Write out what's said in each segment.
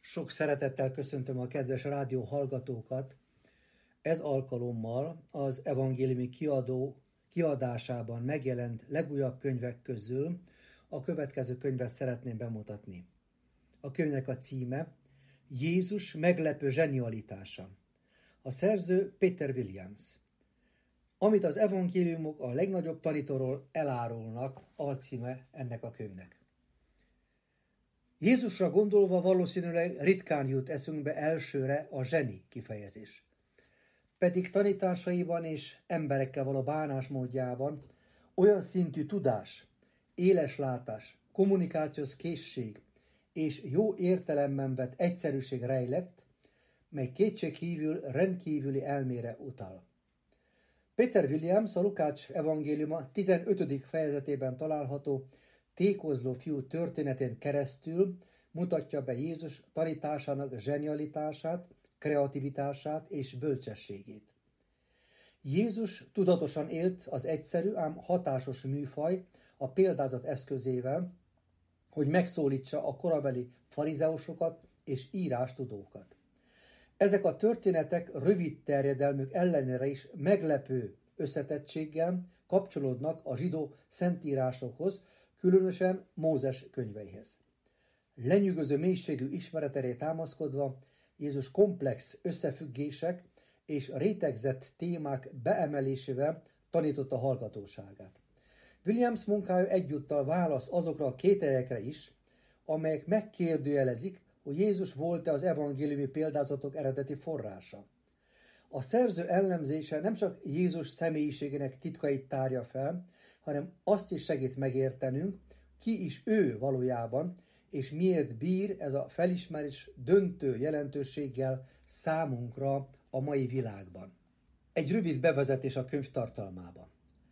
Sok szeretettel köszöntöm a kedves rádió hallgatókat. Ez alkalommal az evangéliumi kiadó kiadásában megjelent legújabb könyvek közül a következő könyvet szeretném bemutatni. A könyvnek a címe Jézus meglepő zsenialitása. A szerző Peter Williams. Amit az evangéliumok a legnagyobb tanítóról elárulnak, alcíme ennek a könyvnek. Jézusra gondolva valószínűleg ritkán jut eszünkbe elsőre a zseni kifejezés. Pedig tanításaiban és emberekkel való bánásmódjában olyan szintű tudás, éles látás, kommunikációs készség és jó értelemben vett egyszerűség rejlett, mely kétségkívül rendkívüli elmére utal. Peter Williams a Lukács evangéliuma 15. fejezetében található tékozló fiú történetén keresztül mutatja be Jézus tanításának zsenialitását, kreativitását és bölcsességét. Jézus tudatosan élt az egyszerű, ám hatásos műfaj a példázat eszközével, hogy megszólítsa a korabeli farizeusokat és írástudókat. Ezek a történetek rövid terjedelmük ellenére is meglepő összetettséggel kapcsolódnak a zsidó szentírásokhoz, különösen Mózes könyveihez. Lenyűgöző mélységű ismereteré támaszkodva Jézus komplex összefüggések és rétegzett témák beemelésével tanította hallgatóságát. Williams munkája egyúttal válasz azokra a kételyekre is, amelyek megkérdőjelezik, hogy Jézus volt-e az evangéliumi példázatok eredeti forrása. A szerző elemzése nem csak Jézus személyiségének titkait tárja fel, hanem azt is segít megértenünk, ki is ő valójában, és miért bír ez a felismerés döntő jelentőséggel számunkra a mai világban. Egy rövid bevezetés a könyv tartalmába.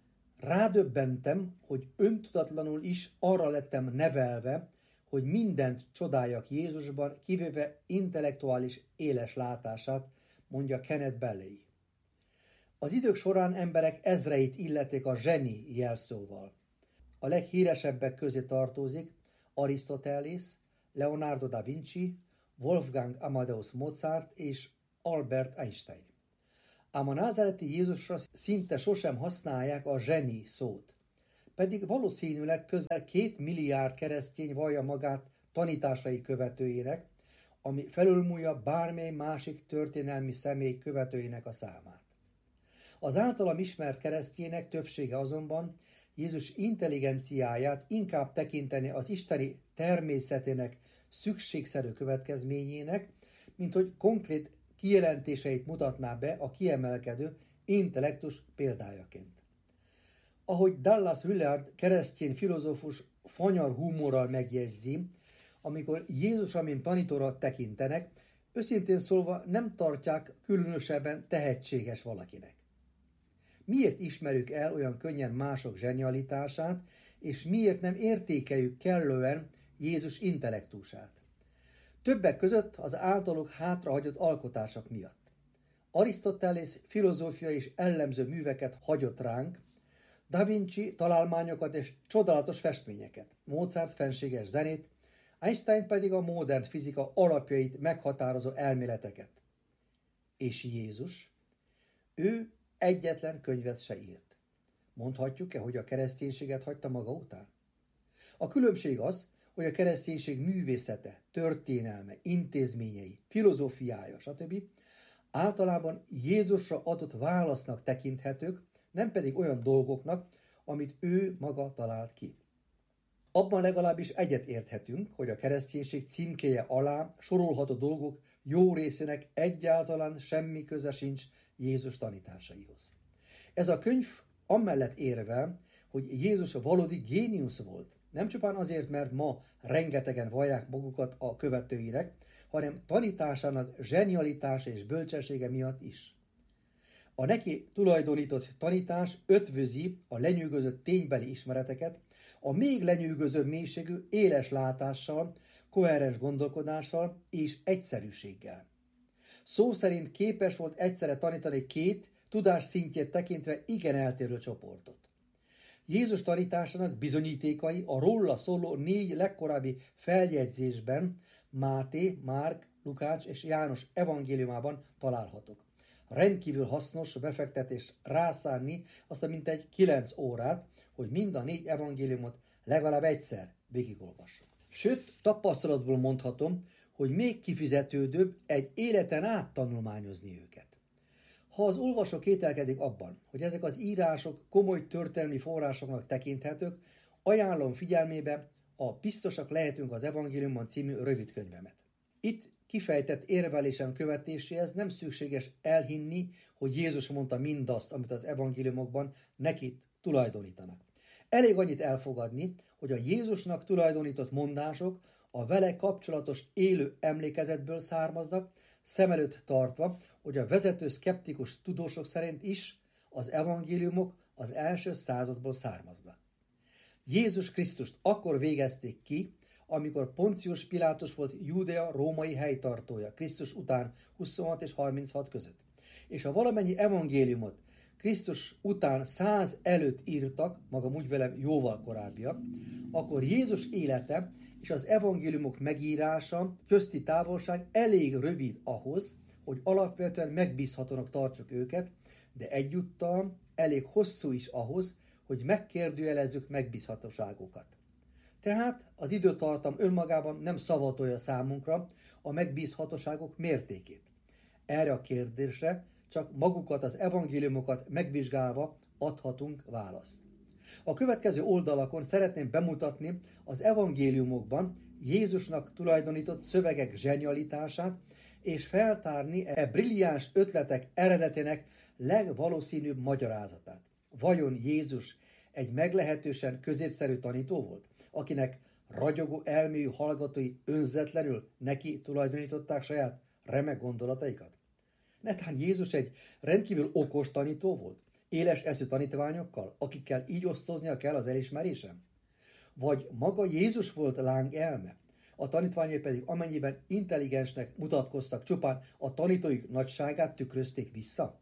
Rádöbbentem, hogy öntudatlanul is arra lettem nevelve, hogy mindent csodáljak Jézusban, kivéve intellektuális éles látását, mondja Kenneth Bailey. Az idők során emberek ezreit illeték a zseni jelszóval. A leghíresebbek közé tartozik Arisztotelész, Leonardo da Vinci, Wolfgang Amadeus Mozart és Albert Einstein. Ám a názáreti Jézusra szinte sosem használják a zseni szót. Pedig valószínűleg közel 2 milliárd keresztény vallja magát tanításai követőjének, ami felülmúlja bármely másik történelmi személy követőinek a számát. Az általam ismert keresztjének többsége azonban Jézus intelligenciáját inkább tekinteni az isteni természetének szükségszerű következményének, mint hogy konkrét kijelentéseit mutatná be a kiemelkedő intellektus példájaként. Ahogy Dallas Willard keresztény filozófus fanyar humorral megjegyzi, amikor Jézusra mint tanítóra tekintenek, őszintén szólva nem tartják különösebben tehetséges valakinek. Miért ismerjük el olyan könnyen mások zsenialitását, és miért nem értékeljük kellően Jézus intellektusát? Többek között az általuk hátrahagyott alkotások miatt. Arisztotelész filozófiai és ellenző műveket hagyott ránk, Da Vinci találmányokat és csodálatos festményeket, Mozart fenséges zenét, Einstein pedig a modern fizika alapjait meghatározó elméleteket. És Jézus? Ő egyetlen könyvet se írt. Mondhatjuk-e, hogy a kereszténységet hagyta maga után? A különbség az, hogy a kereszténység művészete, történelme, intézményei, filozófiája, stb. Általában Jézusra adott válasznak tekinthetők, nem pedig olyan dolgoknak, amit ő maga talált ki. Abban legalábbis egyet érthetünk, hogy a kereszténység címkéje alá sorolható dolgok jó részének egyáltalán semmi köze sincs Jézus tanításaihoz. Ez a könyv amellett érvel, hogy Jézus valódi géniusz volt, nem csupán azért, mert ma rengetegen vallják magukat a követőinek, hanem tanításának zsenialitása és bölcsessége miatt is. A neki tulajdonított tanítás ötvözi a lenyűgöző ténybeli ismereteket, a még lenyűgözőbb mélységű éles látással, koherens gondolkodással és egyszerűséggel. Szó szerint képes volt egyszerre tanítani két tudás szintjét tekintve igen eltérő csoportot. Jézus tanításának bizonyítékai a róla szóló 4 legkorábbi feljegyzésben Máté, Márk, Lukács és János evangéliumában találhatók. Rendkívül hasznos befektetés rászánni azt a mintegy 9 órát, hogy mind a 4 evangéliumot legalább egyszer végigolvassuk. Sőt, tapasztalatból mondhatom, hogy még kifizetődőbb egy életen át tanulmányozni őket. Ha az olvasó kételkedik abban, hogy ezek az írások komoly történelmi forrásoknak tekinthetők, ajánlom figyelmébe a Biztosak lehetünk az evangéliumban című rövidkönyvemet. Itt kifejtett érvelésem követéséhez nem szükséges elhinni, hogy Jézus mondta mindazt, amit az evangéliumokban neki tulajdonítanak. Elég annyit elfogadni, hogy a Jézusnak tulajdonított mondások a vele kapcsolatos élő emlékezetből származnak, szem előtt tartva, hogy a vezető szkeptikus tudósok szerint is az evangéliumok az első századból származnak. Jézus Krisztust akkor végezték ki, amikor Poncius Pilátus volt Júdea római helytartója Krisztus után 26 és 36 között. És ha valamennyi evangéliumot Krisztus után 100 előtt írtak, magam úgy velem jóval korábbiak, akkor Jézus élete és az evangéliumok megírása közti távolság elég rövid ahhoz, hogy alapvetően megbízhatónak tartsuk őket, de egyúttal elég hosszú is ahhoz, hogy megkérdőjelezzük megbízhatóságukat. Tehát az időtartam önmagában nem szavatolja számunkra a megbízhatóságok mértékét. Erre a kérdésre csak magukat az evangéliumokat megvizsgálva adhatunk választ. A következő oldalakon szeretném bemutatni az evangéliumokban Jézusnak tulajdonított szövegek zsenialitását, és feltárni e brilliáns ötletek eredetének legvalószínűbb magyarázatát. Vajon Jézus egy meglehetősen középszerű tanító volt, akinek ragyogó elmélyű hallgatói önzetlenül neki tulajdonították saját remek gondolataikat? Netán Jézus egy rendkívül okos tanító volt, éles eszű tanítványokkal, akikkel így osztoznia kell az elismerésem? Vagy maga Jézus volt láng elme, a tanítványai pedig amennyiben intelligensnek mutatkoztak, csupán a tanítóik nagyságát tükrözték vissza?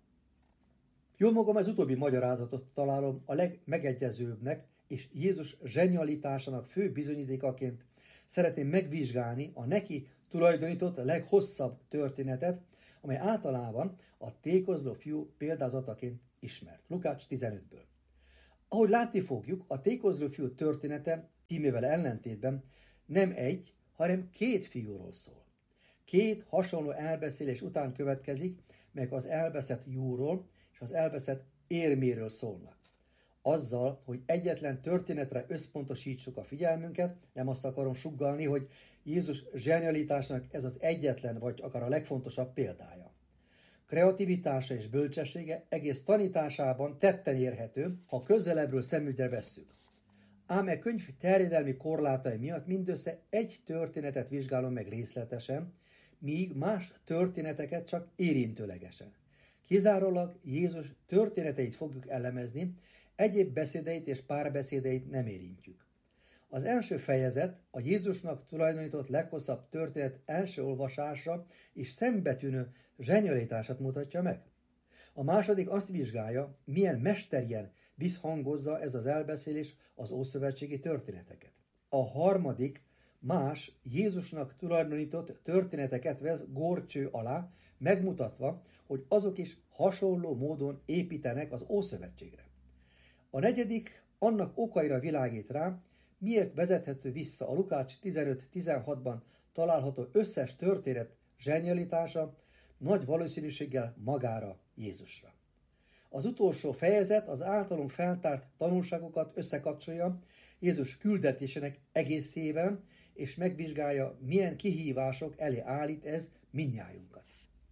Jól magam az utóbbi magyarázatot találom a legmegegyezőbbnek, és Jézus zsenialitásának fő bizonyítékaként szeretném megvizsgálni a neki tulajdonított leghosszabb történetet, amely általában a tékozló fiú példázataként ismert. Lukács 15-ből. Ahogy látni fogjuk, a tékozló fiú története címével ellentétben nem egy, hanem 2 fiúról szól. 2 hasonló elbeszélés után következik, meg az elveszett juhról és az elveszett érméről szólnak. Azzal, hogy egyetlen történetre összpontosítsuk a figyelmünket, nem azt akarom suggalni, hogy Jézus zsenialitásnak ez az egyetlen, vagy akár a legfontosabb példája. Kreativitása és bölcsessége egész tanításában tetten érhető, ha közelebbről szemügyre vesszük. Ám e könyv terjedelmi korlátai miatt mindössze egy történetet vizsgálom meg részletesen, míg más történeteket csak érintőlegesen. Kizárólag Jézus történeteit fogjuk elemezni, egyéb beszédeit és párbeszédeit nem érintjük. Az első fejezet a Jézusnak tulajdonított leghosszabb történet első olvasásra és szembetűnő zsenialitását mutatja meg. A második azt vizsgálja, milyen mesterien visszhangozza ez az elbeszélés az ószövetségi történeteket. A harmadik más Jézusnak tulajdonított történeteket vesz górcső alá, megmutatva, hogy azok is hasonló módon építenek az Ószövetségre. A negyedik annak okaira világít rá, miért vezethető vissza a Lukács 15-16-ban található összes történet zsenialitása nagy valószínűséggel magára, Jézusra. Az utolsó fejezet az általunk feltárt tanulságokat összekapcsolja Jézus küldetésének egészével, és megvizsgálja, milyen kihívások elé állít ez mindnyájunkat.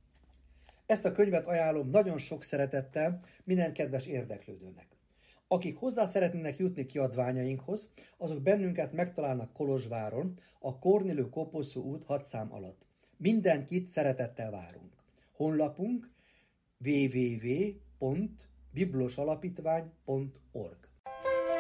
Ezt a könyvet ajánlom nagyon sok szeretettel minden kedves érdeklődőnek. Akik hozzá szeretnének jutni kiadványainkhoz, azok bennünket megtalálnak Kolozsváron, a Kornélő Koposzó út 6 szám alatt. Mindenkit szeretettel várunk. Honlapunk www.biblosalapítvány.org